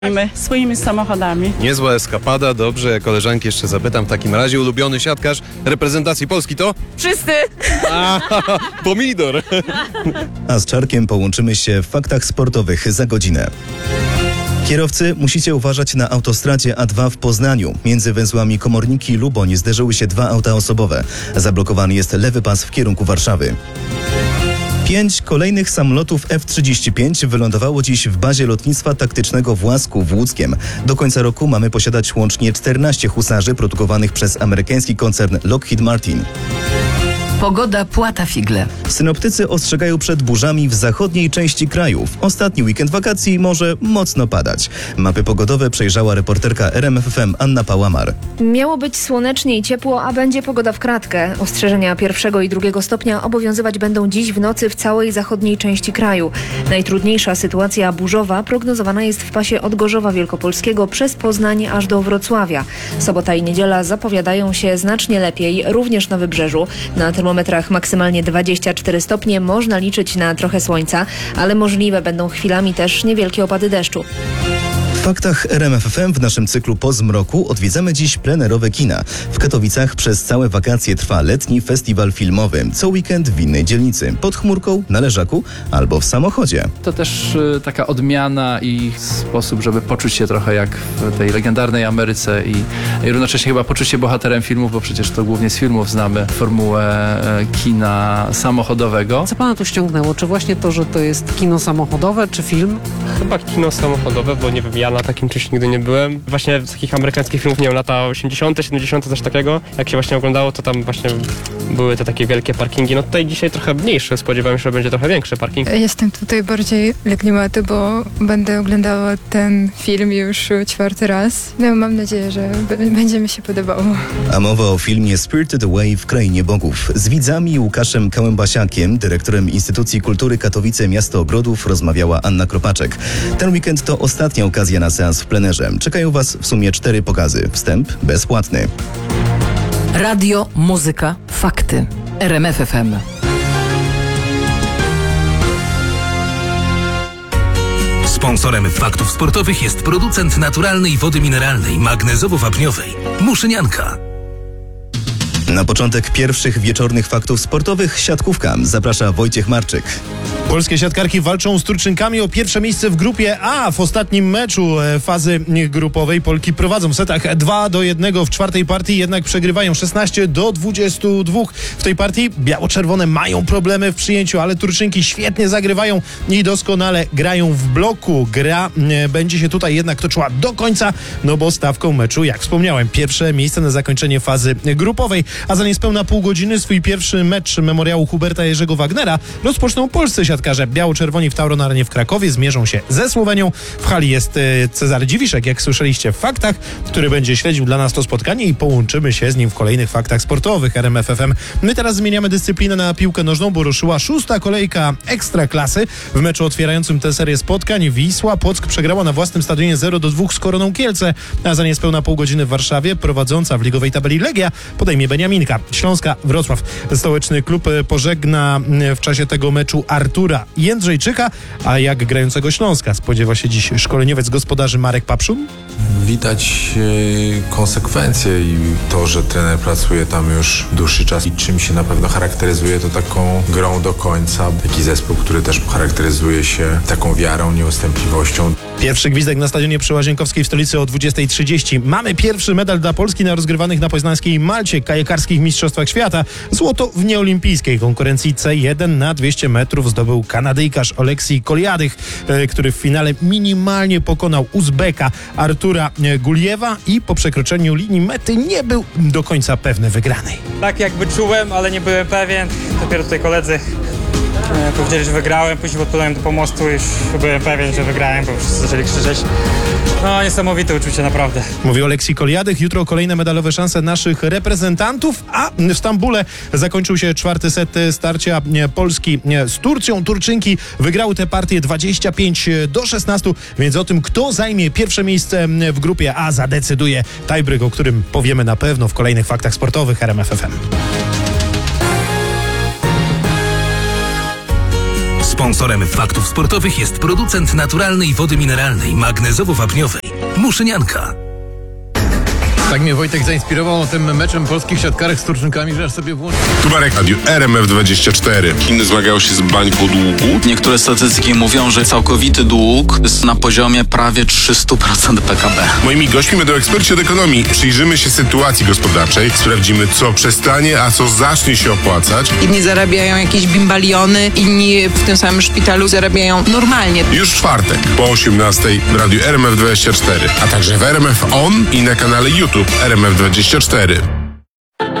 Swoimi samochodami. Niezła eskapada, dobrze, koleżanki jeszcze zapytam. W takim razie ulubiony siatkarz reprezentacji Polski to? Wszyscy! Pomidor! A z Czarkiem połączymy się w faktach sportowych za godzinę. Kierowcy, musicie uważać na autostradzie A2 w Poznaniu. Między węzłami Komorniki i Luboń zderzyły się dwa auta osobowe. Zablokowany jest lewy pas w kierunku Warszawy. 5 kolejnych samolotów F-35 wylądowało dziś w bazie lotnictwa taktycznego w Łasku w Łódzkiem. Do końca roku mamy posiadać łącznie 14 husarzy produkowanych przez amerykański koncern Lockheed Martin. Pogoda płata figle. Synoptycy ostrzegają przed burzami w zachodniej części kraju. W ostatni weekend wakacji może mocno padać. Mapy pogodowe przejrzała reporterka RMF FM Anna Pałamar. Miało być słonecznie i ciepło, a będzie pogoda w kratkę. Ostrzeżenia 1. i 2. stopnia obowiązywać będą dziś w nocy w całej zachodniej części kraju. Najtrudniejsza sytuacja burzowa prognozowana jest w pasie od Gorzowa Wielkopolskiego przez Poznań aż do Wrocławia. Sobota i niedziela zapowiadają się znacznie lepiej, również na Wybrzeżu. Na termometrach maksymalnie 24 stopnie, można liczyć na trochę słońca, ale możliwe będą chwilami też niewielkie opady deszczu. W faktach RMF FM w naszym cyklu Po zmroku odwiedzamy dziś plenerowe kina. W Katowicach przez całe wakacje trwa letni festiwal filmowy. Co weekend w innej dzielnicy. Pod chmurką, na leżaku albo w samochodzie. To też taka odmiana i sposób, żeby poczuć się trochę jak w tej legendarnej Ameryce i równocześnie chyba poczuć się bohaterem filmów, bo przecież to głównie z filmów znamy formułę kina samochodowego. Co pana tu ściągnęło? Czy właśnie to, że to jest kino samochodowe, czy film? Chyba kino samochodowe, bo nie wiem, ja na takim czymś nigdy nie byłem. Właśnie z takich amerykańskich filmów, nie wiem, lata 80., 70., coś takiego. Jak się właśnie oglądało, to tam właśnie były te takie wielkie parkingi. No tutaj dzisiaj trochę mniejsze, spodziewałem się, że będzie trochę większy parking. Jestem tutaj bardziej dla klimatu, bo będę oglądała ten film już 4. raz. No, mam nadzieję, że będzie mi się podobało. A mowa o filmie Spirited Away w Krainie Bogów. Z widzami Łukaszem Kałębasiakiem, dyrektorem Instytucji Kultury Katowice Miasto Ogrodów, rozmawiała Anna Kropaczek. Ten weekend to ostatnia okazja na seans w plenerze. Czekają Was w sumie 4 pokazy. Wstęp bezpłatny. Radio, muzyka, fakty. RMF FM. Sponsorem faktów sportowych jest producent naturalnej wody mineralnej, magnezowo-wapniowej Muszynianka. Na początek pierwszych wieczornych faktów sportowych siatkówka. Zaprasza Wojciech Marczyk. Polskie siatkarki walczą z Turczynkami o pierwsze miejsce w grupie A. W ostatnim meczu fazy grupowej Polki prowadzą w setach 2-1 w czwartej partii, jednak przegrywają 16-22. W tej partii biało-czerwone mają problemy w przyjęciu, ale Turczynki świetnie zagrywają i doskonale grają w bloku. Gra będzie się tutaj jednak toczyła do końca, no bo stawką meczu, jak wspomniałem, pierwsze miejsce na zakończenie fazy grupowej. A za niespełna pół godziny swój pierwszy mecz memoriału Huberta Jerzego Wagnera rozpoczną polscy siatkarze. Biało-czerwoni w Tauron Arenie w Krakowie zmierzą się ze Słowenią. W hali jest Cezary Dziwiszek, jak słyszeliście w faktach, który będzie śledził dla nas to spotkanie i połączymy się z nim w kolejnych faktach sportowych RMF FM. My teraz zmieniamy dyscyplinę na piłkę nożną, bo ruszyła 6. kolejka Ekstraklasy. W meczu otwierającym tę serię spotkań Wisła Płock przegrała na własnym stadionie 0-2 z Koroną Kielce, a za niespełna pół godziny w Warszawie prowadząca w ligowej tabeli Legia podejmie Beniaminka. Śląska Wrocław. Stołeczny klub pożegna w czasie tego meczu Artura Jędrzejczyka, a jak grającego Śląska spodziewa się dziś szkoleniowiec gospodarzy Marek Papszun? Widać konsekwencje i to, że trener pracuje tam już dłuższy czas i czym się na pewno charakteryzuje, to taką grą do końca. Taki zespół, który też charakteryzuje się taką wiarą, nieustępliwością. Pierwszy gwizdek na stadionie przy Łazienkowskiej w stolicy o 20:30. Mamy pierwszy medal dla Polski na rozgrywanych na poznańskiej Malcie kajakarskich mistrzostwach świata. Złoto w nieolimpijskiej konkurencji C1 na 200 metrów zdobył Kanadyjkarz Oleksij Koliadych, który w finale minimalnie pokonał Uzbeka Artura Guliewa i po przekroczeniu linii mety nie był do końca pewny wygranej. Tak jakby czułem, ale nie byłem pewien. Dopiero tutaj koledzy powiedzieli, że wygrałem, później podpłynąłem do pomostu i już byłem pewien, że wygrałem, bo wszyscy zaczęli krzyczeć. No, niesamowite uczucie, naprawdę. Mówi Oleksij Koliadych. Jutro kolejne medalowe szanse naszych reprezentantów, a w Stambule zakończył się 4. set starcia Polski z Turcją. Turczynki wygrały tę partię 25-16, więc o tym, kto zajmie pierwsze miejsce w grupie A, zadecyduje tiebreak, o którym powiemy na pewno w kolejnych faktach sportowych RMF FM. Sponsorem faktów sportowych jest producent naturalnej wody mineralnej magnezowo-wapniowej Muszynianka. Tak mnie Wojtek zainspirował tym meczem polskich siatkarek z Turczynkami, że aż sobie włączył. Tu Marek, Radio RMF24. Chiny zmagają się z bańką długu. Niektóre statystyki mówią, że całkowity dług jest na poziomie prawie 300% PKB. Moimi gośćmi będą eksperci od ekonomii. Przyjrzymy się sytuacji gospodarczej, sprawdzimy, co przestanie, a co zacznie się opłacać. Inni zarabiają jakieś bimbaliony, inni w tym samym szpitalu zarabiają normalnie. Już w czwartek po 18:00 w Radiu RMF24, a także w RMF On i na kanale YouTube RMF24.